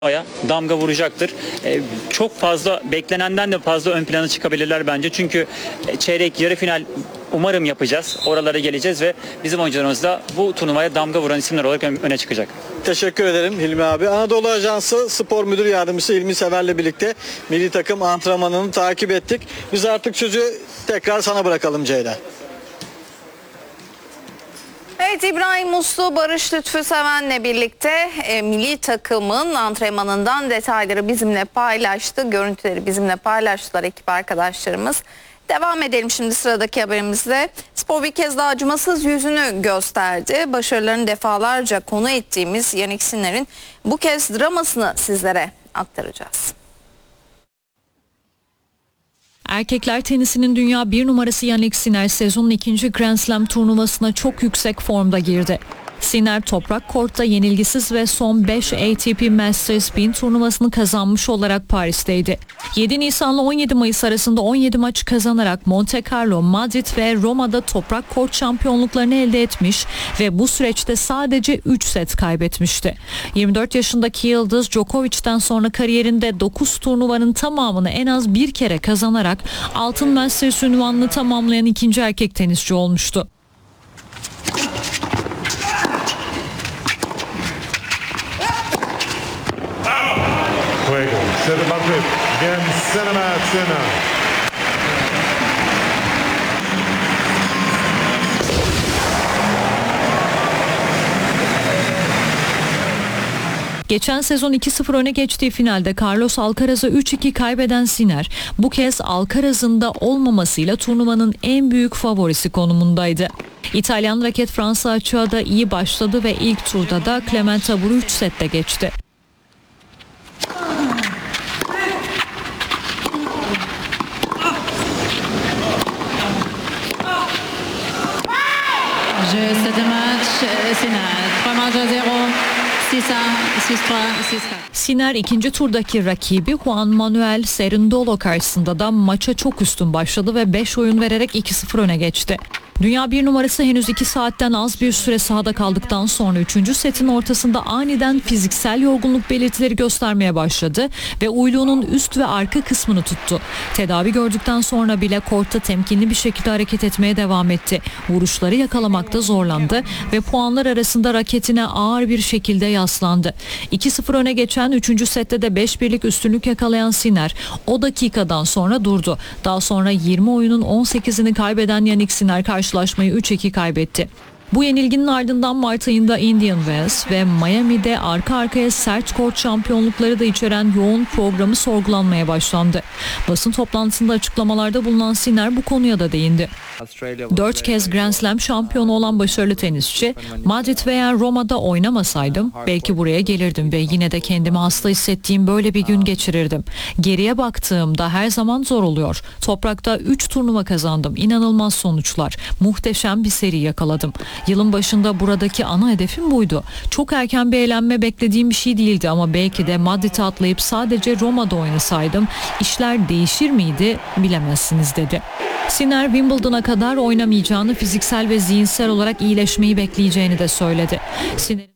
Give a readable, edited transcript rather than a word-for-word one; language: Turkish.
damga vuracaktır. Çok fazla beklenenden de fazla ön plana çıkabilirler bence. Çünkü çeyrek yarı final umarım yapacağız. Oralara geleceğiz ve bizim oyuncularımız da bu turnuvaya damga vuran isimler olarak öne çıkacak. Teşekkür ederim Hilmi abi. Anadolu Ajansı Spor Müdür Yardımcısı Hilmi Sever'le birlikte milli takım antrenmanını takip ettik. Biz artık sözü tekrar sana bırakalım Ceyda. Evet, İbrahim Uslu, Barış Lütfü Seven'le birlikte milli takımın antrenmanından detayları bizimle paylaştı. Görüntüleri bizimle paylaştılar ekip arkadaşlarımız. Devam edelim şimdi sıradaki haberimizle. Spor bir kez daha acımasız yüzünü gösterdi. Başarılarını defalarca konu ettiğimiz Jannik Sinner'in bu kez dramasını sizlere aktaracağız. Erkekler tenisinin dünya bir numarası Jannik Sinner sezonun 2. Grand Slam turnuvasına çok yüksek formda girdi. Sinner toprak kortta yenilgisiz ve son 5 ATP Masters 1000 turnuvasını kazanmış olarak Paris'teydi. 7 Nisan'la 17 Mayıs arasında 17 maç kazanarak Monte Carlo, Madrid ve Roma'da toprak kort şampiyonluklarını elde etmiş ve bu süreçte sadece 3 set kaybetmişti. 24 yaşındaki yıldız Djokovic'ten sonra kariyerinde 9 turnuvanın tamamını en az bir kere kazanarak altın Masters ünvanını tamamlayan ikinci erkek tenisçi olmuştu. Geçen sezon 2-0 öne geçtiği finalde Carlos Alcaraz'a 3-2 kaybeden Sinner bu kez Alcaraz'ın da olmamasıyla turnuvanın en büyük favorisi konumundaydı. İtalyan raket Fransa açığa da iyi başladı ve ilk turda da Clement Tabur'u 3 sette geçti. Sinner ikinci turdaki rakibi Juan Manuel Cerundolo karşısında da maça çok üstün başladı ve 5 oyun vererek 2-0 öne geçti. Dünya bir numarası henüz 2 saatten az bir süre sahada kaldıktan sonra 3. setin ortasında aniden fiziksel yorgunluk belirtileri göstermeye başladı ve uyluğunun üst ve arka kısmını tuttu. Tedavi gördükten sonra bile kortta temkinli bir şekilde hareket etmeye devam etti. Vuruşları yakalamakta zorlandı ve puanlar arasında raketine ağır bir şekilde yaslandı. 2-0 öne geçen 3. sette de 5-1'lik üstünlük yakalayan Sinner o dakikadan sonra durdu. Daha sonra 20 oyunun 18'ini kaybeden Jannik Sinner karşılaşmayı 3-2 kaybetti. Bu yenilginin ardından Mart ayında Indian Wells ve Miami'de arka arkaya sert kort şampiyonlukları da içeren yoğun programı sorgulanmaya başlandı. Basın toplantısında açıklamalarda bulunan Sinner bu konuya da değindi. 4 kez Grand Slam şampiyonu olan başarılı tenisçi, Madrid veya Roma'da oynamasaydım belki buraya gelirdim ve yine de kendimi hasta hissettiğim böyle bir gün geçirirdim. Geriye baktığımda her zaman zor oluyor. Toprakta 3 turnuva kazandım. İnanılmaz sonuçlar. Muhteşem bir seri yakaladım. Yılın başında buradaki ana hedefim buydu. Çok erken bir eğlenme beklediğim bir şey değildi ama belki de Madrid'e atlayıp sadece Roma'da oynasaydım işler değişir miydi bilemezsiniz dedi. Sinner Wimbledon'a kadar oynamayacağını, fiziksel ve zihinsel olarak iyileşmeyi bekleyeceğini de söyledi. Sinner